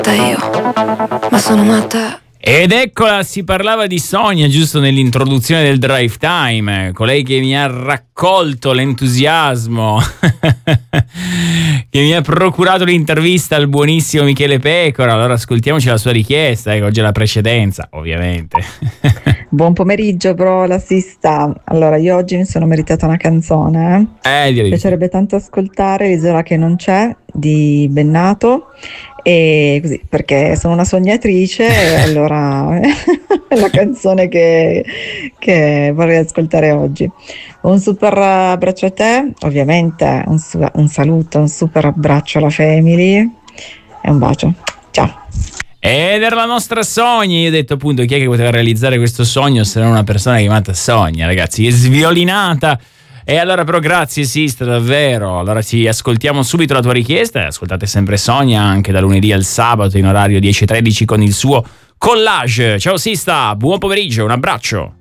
matta io, ma sono matta. Ed eccola, si parlava di Sonia giusto nell'introduzione del Drive Time, colei che mi ha raccolto l'entusiasmo, che mi ha procurato l'intervista al buonissimo Michele Pecora. Allora ascoltiamoci la sua richiesta, oggi è la precedenza, ovviamente. Buon pomeriggio, bro, la sista. Allora, io oggi mi sono meritata una canzone. Mi piacerebbe tanto ascoltare L'isola che non c'è di Bennato. E così, perché sono una sognatrice e allora è la canzone che vorrei ascoltare oggi. Un super abbraccio a te, ovviamente un saluto, un super abbraccio alla family e un bacio, ciao. Ed era la nostra Sonia. Io ho detto appunto chi è che poteva realizzare questo sogno se non una persona chiamata Sonia, ragazzi, è sviolinata. E allora però grazie Sista, davvero. Allora ci ascoltiamo subito la tua richiesta. Ascoltate sempre Sonia anche da lunedì al sabato in orario 10:13 con il suo collage. Ciao Sista, buon pomeriggio, un abbraccio.